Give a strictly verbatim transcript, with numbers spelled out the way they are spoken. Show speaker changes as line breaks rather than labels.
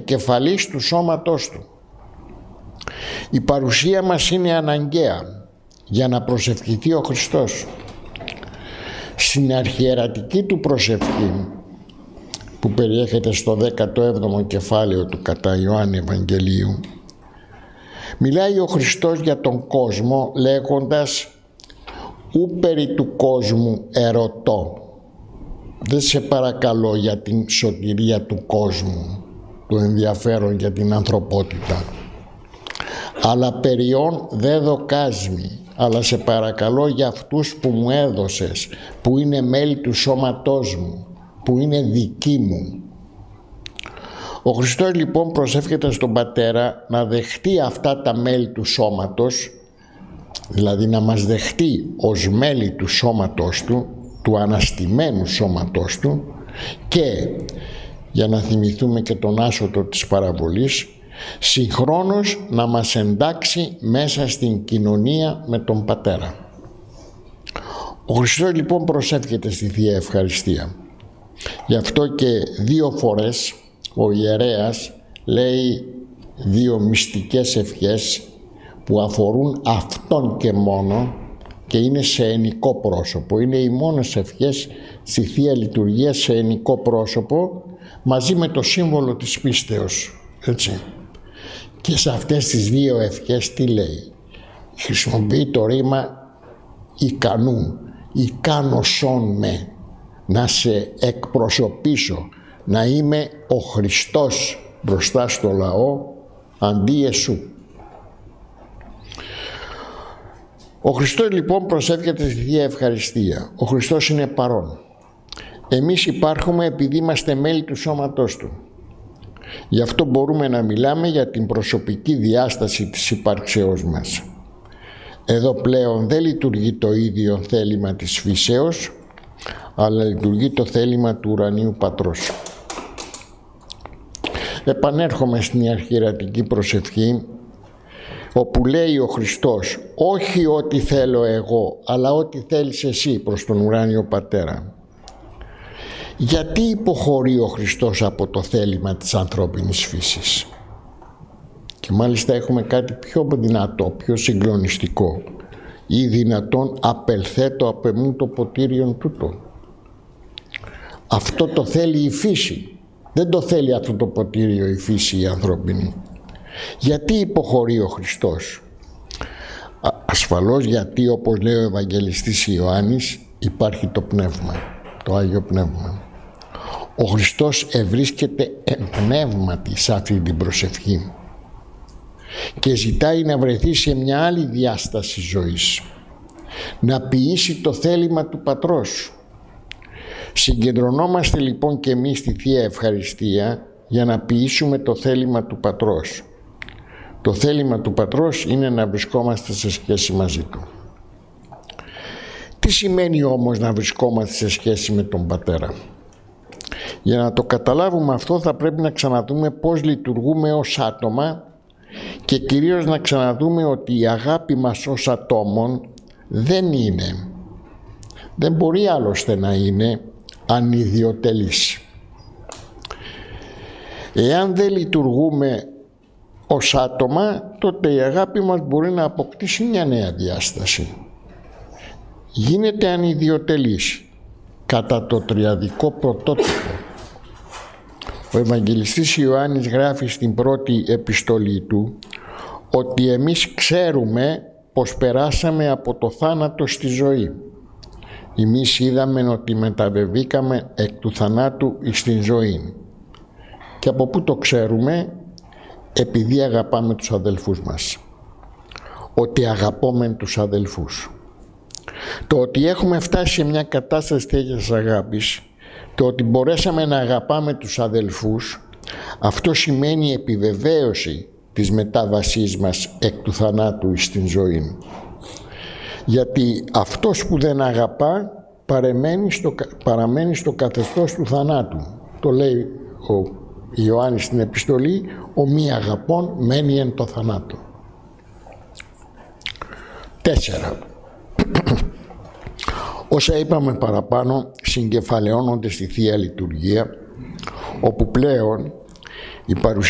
επικεφαλής του σώματός του. Η παρουσία μας είναι αναγκαία για να προσευχηθεί ο Χριστός. Στην αρχιερατική του προσευχή, που περιέχεται στο δέκατο έβδομο κεφάλαιο του κατά Ιωάννη Ευαγγελίου, μιλάει ο Χριστός για τον κόσμο λέγοντας «Ου περί του κόσμου ερωτώ». Δεν σε παρακαλώ για την σωτηρία του κόσμου, το ενδιαφέρον για την ανθρωπότητα, αλλά περιών δε δοκάσμη, αλλά σε παρακαλώ για αυτούς που μου έδωσες, που είναι μέλη του σώματός μου, που είναι δικοί μου. Ο Χριστός λοιπόν προσεύχεται στον Πατέρα να δεχτεί αυτά τα μέλη του σώματος, δηλαδή να μας δεχτεί ως μέλη του σώματός του, του αναστημένου σώματός του, και για να θυμηθούμε και τον άσωτο της παραβολής, συγχρόνως να μας εντάξει μέσα στην κοινωνία με τον Πατέρα. Ο Χριστός λοιπόν προσεύχεται στη Θεία Ευχαριστία. Γι' αυτό και δύο φορές ο ιερέας λέει δύο μυστικές ευχές που αφορούν αυτόν και μόνο και είναι σε ενικό πρόσωπο. Είναι οι μόνες ευχές στη Θεία Λειτουργία σε ενικό πρόσωπο, μαζί με το σύμβολο της πίστεως, έτσι. Και σε αυτές τις δύο ευχές τι λέει? Χρησιμοποιεί το ρήμα ικανού, ικάνωσον με, να σε εκπροσωπήσω, να είμαι ο Χριστός μπροστά στο λαό αντί εσού. Ο Χριστός λοιπόν προσεύχεται στη Θεία Ευχαριστία. Ο Χριστός είναι παρόν. Εμείς υπάρχουμε επειδή είμαστε μέλη του σώματός Του. Γι' αυτό μπορούμε να μιλάμε για την προσωπική διάσταση της υπάρξεώς μας. Εδώ πλέον δεν λειτουργεί το ίδιο θέλημα της φύσεως, αλλά λειτουργεί το θέλημα του ουρανίου Πατρός. Επανέρχομαι στην αρχιερατική προσευχή, όπου λέει ο Χριστός όχι ό,τι θέλω εγώ, αλλά ό,τι θέλεις εσύ προς τον ουράνιο Πατέρα. Γιατί υποχωρεί ο Χριστός από το θέλημα της ανθρώπινης φύσης? Και μάλιστα έχουμε κάτι πιο δυνατό, πιο συγκλονιστικό, ή δυνατόν απελθέτω απ' εμού το ποτήριον τούτο. Αυτό το θέλει η φύση. Δεν το θέλει αυτό το ποτήριο η φύση η ανθρώπινη. Γιατί υποχωρεί ο Χριστός? Ασφαλώς γιατί, όπως λέει ο Ευαγγελιστής Ιωάννης, υπάρχει το Πνεύμα, το Άγιο Πνεύμα. Ο Χριστός ευρίσκεται εν πνεύματι σε αυτή την προσευχή και ζητάει να βρεθεί σε μια άλλη διάσταση ζωής, να ποιήσει το θέλημα του Πατρός. Συγκεντρωνόμαστε λοιπόν και εμείς στη Θεία Ευχαριστία για να ποιήσουμε το θέλημα του Πατρός. Το θέλημα του Πατρός είναι να βρισκόμαστε σε σχέση μαζί Του. Τι σημαίνει όμως να βρισκόμαστε σε σχέση με τον Πατέρα? Για να το καταλάβουμε αυτό θα πρέπει να ξαναδούμε πώς λειτουργούμε ως άτομα και κυρίως να ξαναδούμε ότι η αγάπη μας ως ατόμων δεν είναι, δεν μπορεί άλλωστε να είναι ανιδιοτελής. Εάν δεν λειτουργούμε ως άτομα, τότε η αγάπη μας μπορεί να αποκτήσει μια νέα διάσταση. Γίνεται ανιδιοτελής κατά το τριαδικό πρωτότυπο. Ο Ευαγγελιστής Ιωάννης γράφει στην πρώτη επιστολή του ότι εμείς ξέρουμε πως περάσαμε από το θάνατο στη ζωή. Εμείς είδαμε ότι μεταβεβήκαμε εκ του θανάτου στην ζωή. Και από πού το ξέρουμε? Επειδή αγαπάμε τους αδελφούς μας. Ότι αγαπούμε τους αδελφούς. Το ότι έχουμε φτάσει σε μια κατάσταση τέτοιας αγάπης, το ότι μπορέσαμε να αγαπάμε τους αδελφούς, αυτό σημαίνει επιβεβαίωση της μετάβασής μας εκ του θανάτου στην ζωή. Γιατί αυτός που δεν αγαπά παραμένει στο, παραμένει στο καθεστώς του θανάτου. Το λέει ο Ιωάννης στην επιστολή, ο μη αγαπών μένει εν το θανάτο. Τέσσερα. Όσα είπαμε παραπάνω συγκεφαλαιώνονται στη Θεία Λειτουργία, όπου πλέον η παρουσία